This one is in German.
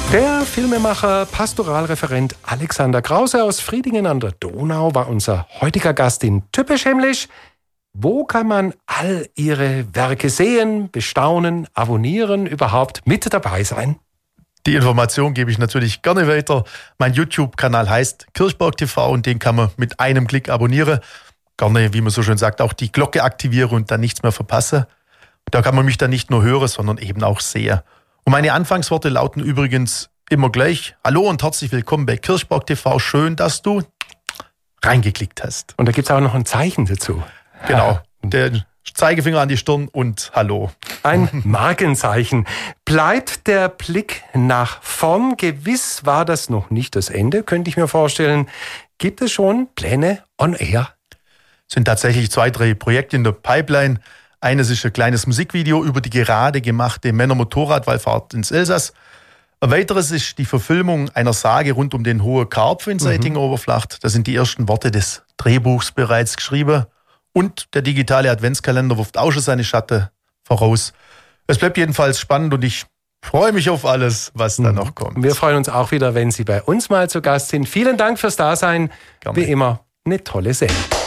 Der Filmemacher, Pastoralreferent Alexander Krause aus Friedingen an der Donau war unser heutiger Gast in Typisch Himmlisch. Wo kann man all Ihre Werke sehen, bestaunen, abonnieren, überhaupt mit dabei sein? Die Information gebe ich natürlich gerne weiter. Mein YouTube-Kanal heißt Kirchberg TV und den kann man mit einem Klick abonnieren. Gerne, wie man so schön sagt, auch die Glocke aktivieren und dann nichts mehr verpassen. Da kann man mich dann nicht nur hören, sondern eben auch sehen. Und meine Anfangsworte lauten übrigens immer gleich: Hallo und herzlich willkommen bei Kirchberg TV. Schön, dass du reingeklickt hast. Und da gibt es auch noch ein Zeichen dazu. Genau, der Zeigefinger an die Stirn und Hallo. Ein Markenzeichen. Bleibt der Blick nach vorn. Gewiss war das noch nicht das Ende, könnte ich mir vorstellen. Gibt es schon Pläne on air? Es sind tatsächlich 2, 3 Projekte in der Pipeline. Eines ist ein kleines Musikvideo über die gerade gemachte Männer-Motorradwallfahrt ins Elsass. Ein weiteres ist die Verfilmung einer Sage rund um den Hohen Karpfen in Seitingen-Oberflacht. Da sind die ersten Worte des Drehbuchs bereits geschrieben. Und der digitale Adventskalender wirft auch schon seine Schatten voraus. Es bleibt jedenfalls spannend und ich freue mich auf alles, was da noch kommt. Wir freuen uns auch wieder, wenn Sie bei uns mal zu Gast sind. Vielen Dank fürs Dasein. Gerne. Wie immer, eine tolle Sendung.